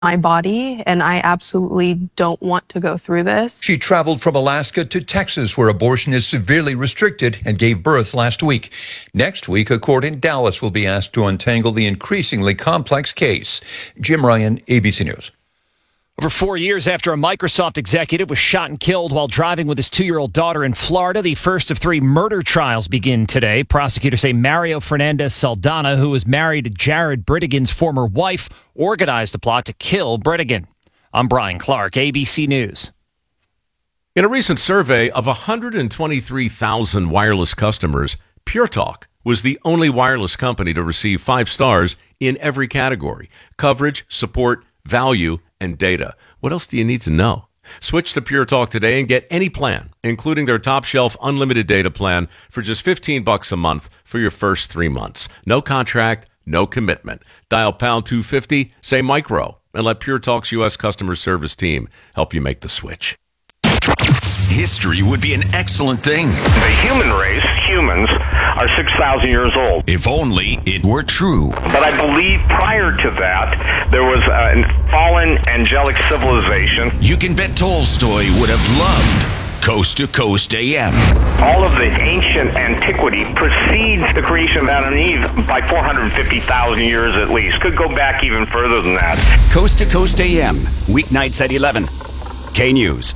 my body, and I absolutely don't want to go through this. She traveled from Alaska to Texas, where abortion is severely restricted, and gave birth last week. Next week, a court in Dallas will be asked to untangle the increasingly complex case. Jim Ryan, ABC News. Over 4 years after a Microsoft executive was shot and killed while driving with his 2-year-old daughter in Florida, the first of 3 murder trials begin today. Prosecutors say Mario Fernandez Saldana, who was married to Jared Britigan's former wife, organized the plot to kill Britigan. I'm Brian Clark, ABC News. In a recent survey of 123,000 wireless customers, Pure Talk was the only wireless company to receive 5 stars in every category: coverage, support, value, and data. What else do you need to know? Switch to Pure Talk today and get any plan, including their top shelf unlimited data plan, for just $15 a month for your first 3 months. No contract, no commitment. Dial pound 250, say micro, and let Pure Talk's U.S. customer service team help you make the switch. History would be an excellent thing. The human race, humans, are 6,000 years old. If only it were true. But I believe prior to that, there was a fallen angelic civilization. You can bet Tolstoy would have loved Coast to Coast AM. All of the ancient antiquity precedes the creation of Adam and Eve by 450,000 years at least. Could go back even further than that. Coast to Coast AM, weeknights at 11. K-News.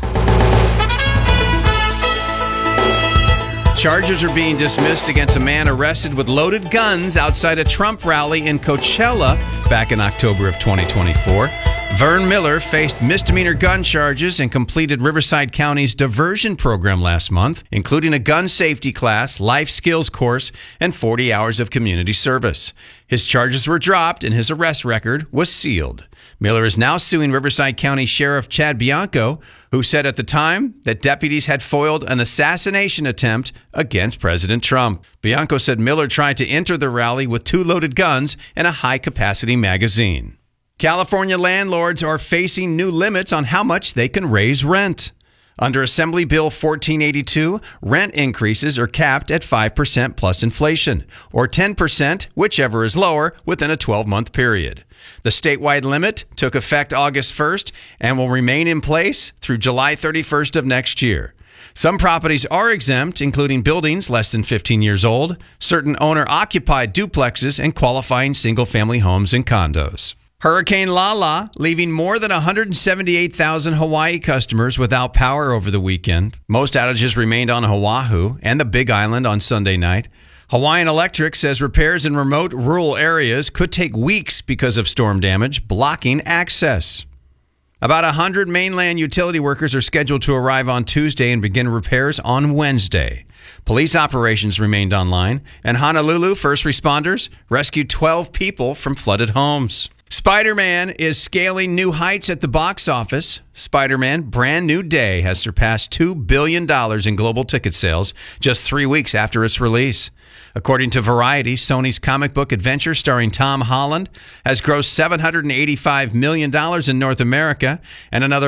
Charges are being dismissed against a man arrested with loaded guns outside a Trump rally in Coachella back in October of 2024. Vern Miller faced misdemeanor gun charges and completed Riverside County's diversion program last month, including a gun safety class, life skills course, and 40 hours of community service. His charges were dropped and his arrest record was sealed. Miller is now suing Riverside County Sheriff Chad Bianco, who said at the time that deputies had foiled an assassination attempt against President Trump. Bianco said Miller tried to enter the rally with 2 loaded guns and a high-capacity magazine. California landlords are facing new limits on how much they can raise rent. Under Assembly Bill 1482, rent increases are capped at 5% plus inflation, or 10%, whichever is lower, within a 12-month period. The statewide limit took effect August 1st and will remain in place through July 31st of next year. Some properties are exempt, including buildings less than 15 years old, certain owner-occupied duplexes, and qualifying single-family homes and condos. Hurricane Lala leaving more than 178,000 Hawaii customers without power over the weekend. Most outages remained on Oahu and the Big Island on Sunday night. Hawaiian Electric says repairs in remote rural areas could take weeks because of storm damage, blocking access. About 100 mainland utility workers are scheduled to arrive on Tuesday and begin repairs on Wednesday. Police operations remained online, and Honolulu first responders rescued 12 people from flooded homes. Spider-Man is scaling new heights at the box office. Spider-Man Brand New Day has surpassed $2 billion in global ticket sales just 3 weeks after its release. According to Variety, Sony's comic book adventure starring Tom Holland has grossed $785 million in North America and another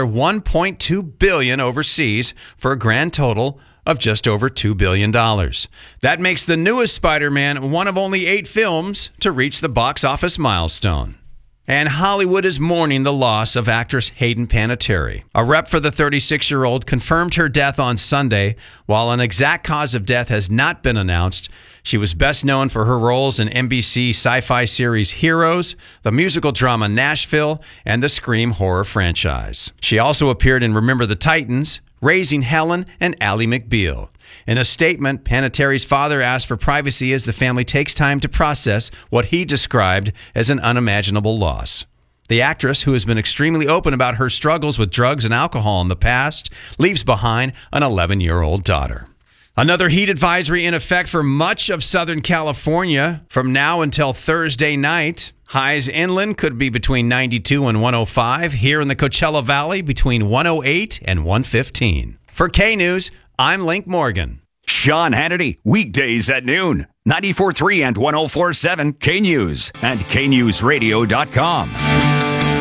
$1.2 billion overseas for a grand total of just over $2 billion. That makes the newest Spider-Man one of only 8 films to reach the box office milestone. And Hollywood is mourning the loss of actress Hayden Panettiere. A rep for the 36-year-old confirmed her death on Sunday. While an exact cause of death has not been announced, she was best known for her roles in NBC sci-fi series Heroes, the musical drama Nashville, and the Scream horror franchise. She also appeared in Remember the Titans, Raising Helen, and Ally McBeal. In a statement, Panettiere's father asked for privacy as the family takes time to process what he described as an unimaginable loss. The actress, who has been extremely open about her struggles with drugs and alcohol in the past, leaves behind an 11-year-old daughter. Another heat advisory in effect for much of Southern California from now until Thursday night. Highs inland could be between 92 and 105. Here in the Coachella Valley, between 108 and 115. For K-News, I'm Link Morgan. Sean Hannity, weekdays at noon. 94.3 and 104.7 K-News and KNewsRadio.com.